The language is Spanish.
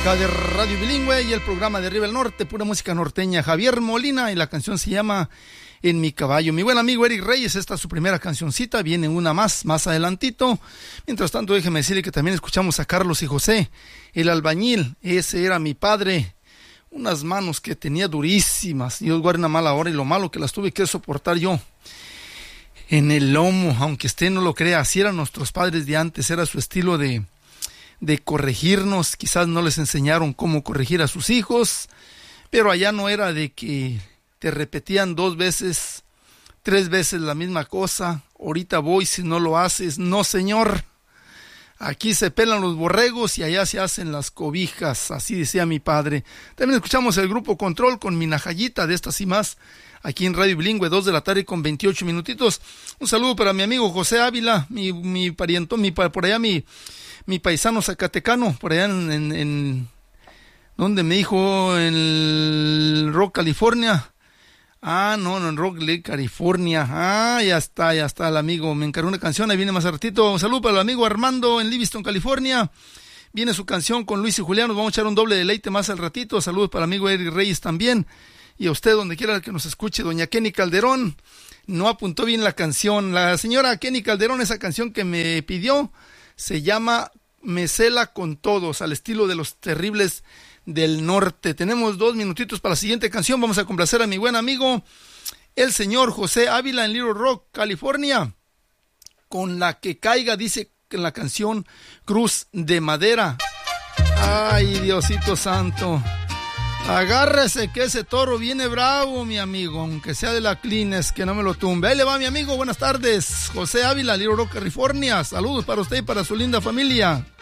música de Radio Bilingüe y el programa de Arriba el Norte, pura música norteña. Javier Molina, y la canción se llama En mi caballo. Mi buen amigo Eric Reyes, esta es su primera cancioncita, viene una más adelantito. Mientras tanto, déjeme decirle que también escuchamos a Carlos y José, el albañil. Ese era mi padre, unas manos que tenía durísimas, Dios guarde una mala hora, y lo malo que las tuve que soportar yo en el lomo, aunque usted no lo crea. Así eran nuestros padres de antes, era su estilo de corregirnos. Quizás no les enseñaron cómo corregir a sus hijos, pero allá no era de que te repetían 2 veces, 3 veces la misma cosa. Ahorita voy si no lo haces. No, señor. Aquí se pelan los borregos y allá se hacen las cobijas. Así decía mi padre. También escuchamos el grupo Control con Mi Najayita, de estas y más, aquí en Radio Bilingüe, 2 de la tarde con 28 minutitos. Un saludo para mi amigo José Ávila, mi pariento, por allá mi paisano zacatecano, por allá en donde me dijo, en Rock, California. No, en Rock Lake, California. Ya está el amigo, me encargó una canción, ahí viene más ratito. Un saludo para el amigo Armando en Livingston, California. Viene su canción con Luis y Julián, nos vamos a echar un doble deleite más al ratito. Saludos para el amigo Eric Reyes también. Y a usted, donde quiera que nos escuche, doña Kenny Calderón. No apuntó bien la canción. La señora Kenny Calderón, esa canción que me pidió, se llama Me cela con todos, al estilo de Los Terribles del Norte. Tenemos 2 minutitos para la siguiente canción. Vamos a complacer a mi buen amigo, el señor José Ávila en Little Rock, California, con La que caiga, dice en la canción Cruz de Madera. Ay, Diosito santo. Agárrese que ese toro viene bravo, mi amigo, aunque sea de la Clines, que no me lo tumbe. Ahí le va, mi amigo, buenas tardes. José Ávila, Little Rock, California. Saludos para usted y para su linda familia.